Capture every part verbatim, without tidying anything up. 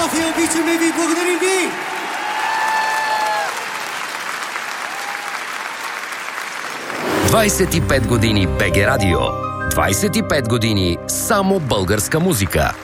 София, обичаме ви, благодарим ви! двайсет и пет години БГ Радио. двайсет и пет години само българска музика.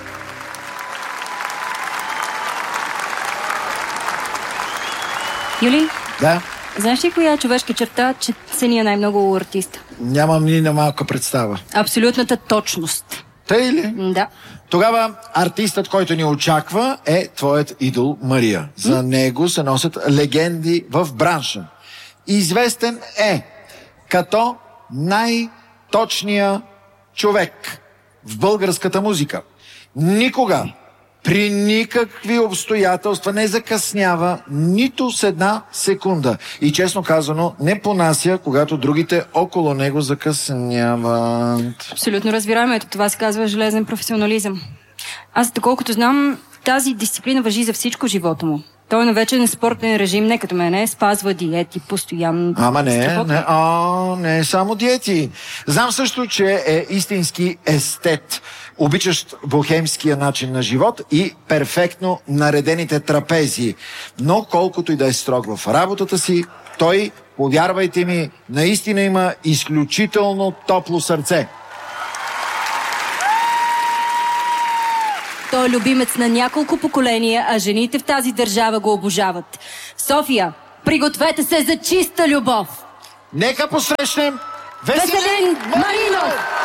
Юли? Да. Знаеш ли коя е човешка черта, че ценя най-много у артиста? Нямам ни на малка представа. Абсолютната точност. Тъй ли? Да. Тогава артистът, който ни очаква, е твоят идол Мария. За него се носят легенди в бранша. Известен е като най-точния човек в българската музика. Никога, при никакви обстоятелства не закъснява нито с една секунда. И честно казано, не понася, когато другите около него закъсняват. Абсолютно разбираемо. Ето това се казва железен професионализъм. Аз, доколкото знам, тази дисциплина важи за всичко в живота му. Той на вечен спортен режим, не като мене, спазва диети постоянно. Ама не, не, а, не е само диети. Знам също, че е истински естет, обичащ бохемския начин на живот и перфектно наредените трапези. Но колкото и да е строг в работата си, той, повярвайте ми, наистина има изключително топло сърце. Той е любимец на няколко поколения, а жените в тази държава го обожават. София, пригответе се за чиста любов! Нека посрещнем Веселин Маринов!